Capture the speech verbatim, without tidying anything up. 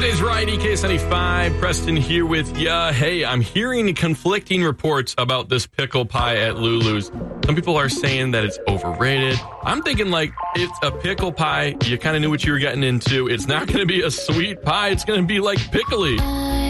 Today's right, E K seventy-five, Preston here with ya. Hey, I'm hearing conflicting reports about this pickle pie at Lulu's. Some people are saying that it's overrated. I'm thinking like, it's a pickle pie. You kind of knew what you were getting into. It's not going to be a sweet pie. It's going to be like pickly.